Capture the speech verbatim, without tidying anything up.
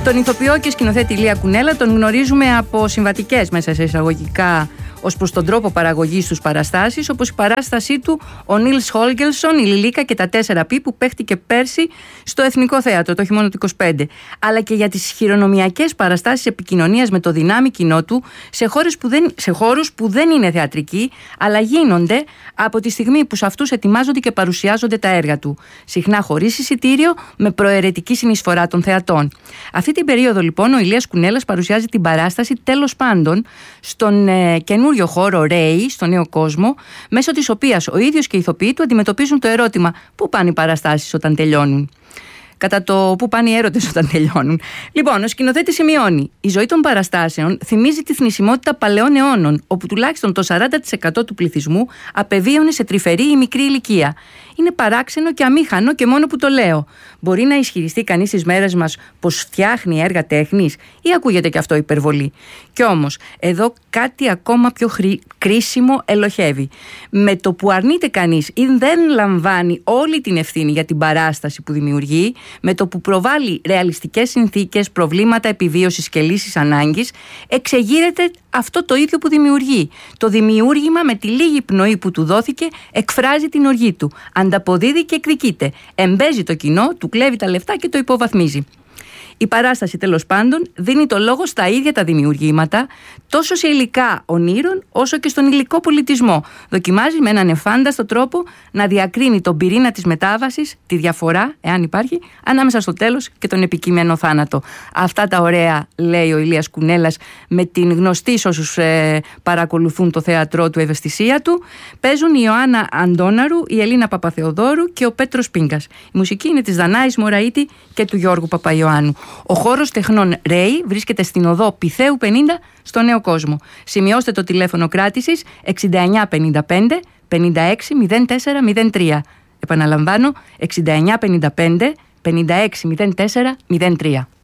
Τον ηθοποιό και σκηνοθέτη Ηλία Κουνέλα τον γνωρίζουμε από συμβατικές μέσα σε εισαγωγικά ως προς τον τρόπο παραγωγής τους παραστάσεις, όπως η παράστασή του ο Νίλς Χόλγκελσον, η Λιλίκα και τα τέσσερα πι που παίχτηκε πέρσι στο Εθνικό Θέατρο, το χειμώνα του είκοσι πέντε. Αλλά και για τις χειρονομιακές παραστάσεις επικοινωνίας με το δυνάμει κοινό του σε, χώρες που δεν, σε χώρους που δεν είναι θεατρικοί, αλλά γίνονται από τη στιγμή που σε αυτούς ετοιμάζονται και παρουσιάζονται τα έργα του. Συχνά χωρίς εισιτήριο, με προαιρετική συνεισφορά των θεατών. Αυτή την περίοδο λοιπόν ο Ηλίας Κουνέλας παρουσιάζει την παράσταση «Τέλος πάντων» στον ε, καινούριο χώρο Ρέι, στο Νέο Κόσμο, μέσω της οποίας ο ίδιος και οι ηθοποιοί του αντιμετωπίζουν το ερώτημα πού πάνε οι παραστάσεις όταν τελειώνουν. Κατά το πού πάνε οι έρωτες όταν τελειώνουν. Λοιπόν, ο σκηνοθέτης σημειώνει: η ζωή των παραστάσεων θυμίζει τη θνησιμότητα παλαιών αιώνων, όπου τουλάχιστον το σαράντα τοις εκατό του πληθυσμού απεβίωνε σε τρυφερή ή μικρή ηλικία. Είναι παράξενο και αμήχανο και μόνο που το λέω. Μπορεί να ισχυριστεί κανείς στις μέρες μας πως φτιάχνει έργα τέχνης, ή ακούγεται και αυτό υπερβολή? Κι όμως, εδώ κάτι ακόμα πιο χρή... κρίσιμο ελοχεύει. Με το που αρνείται κανείς ή δεν λαμβάνει όλη την ευθύνη για την παράσταση που δημιουργεί, με το που προβάλλει ρεαλιστικές συνθήκες, προβλήματα επιβίωσης και λύσεις ανάγκης, εξεγείρεται αυτό το ίδιο που δημιουργεί. Το δημιούργημα με τη λίγη πνοή που του δόθηκε εκφράζει την οργή του, ανταποδίδει και εκδικείται, εμπέζει το κοινό, του κλέβει τα λεφτά και το υποβαθμίζει. Η παράσταση τέλος πάντων δίνει το λόγο στα ίδια τα δημιουργήματα, τόσο σε υλικά ονείρων όσο και στον υλικό πολιτισμό. Δοκιμάζει με έναν εφάνταστο τρόπο να διακρίνει τον πυρήνα της μετάβασης, τη διαφορά, εάν υπάρχει, ανάμεσα στο τέλος και τον επικείμενο θάνατο. Αυτά τα ωραία λέει ο Ηλίας Κουνέλας με την γνωστή σε όσους ε, παρακολουθούν το θέατρό του ευαισθησία του. Παίζουν η Ιωάννα Αντώναρου, η Ελίνα Παπαθεοδόρου και ο Πέτρος Πίγκας. Η μουσική είναι της Δανάης Μωραΐτη και του Γιώργου Παπαϊωάννου. Ο χώρος τεχνών Ρέι βρίσκεται στην οδό Πυθέου πενήντα στο Νέο Κόσμο. Σημειώστε το τηλέφωνο κράτησης εξήντα εννιά πενήντα πέντε πενήντα έξι μηδέν τέσσερα μηδέν τρία. Επαναλαμβάνω, εξήντα εννιά πενήντα πέντε πενήντα έξι μηδέν τέσσερα μηδέν τρία.